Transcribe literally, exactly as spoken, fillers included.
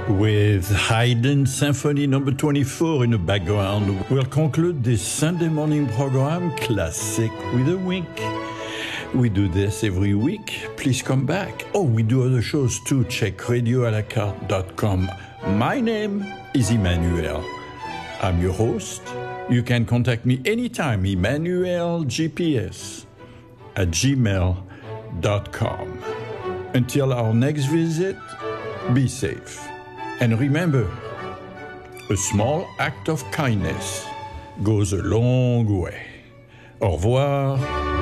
With Haydn Symphony number twenty-four in the background, we'll conclude this Sunday morning program, Classic with a Wink. We do this every week. Please come back. Oh, we do other shows too. Check radio a la carte dot com. My name is Emmanuel. I'm your host. You can contact me anytime, Emmanuel G P S at gmail dot com. Until our next visit, be safe. And remember, a small act of kindness goes a long way. Au revoir.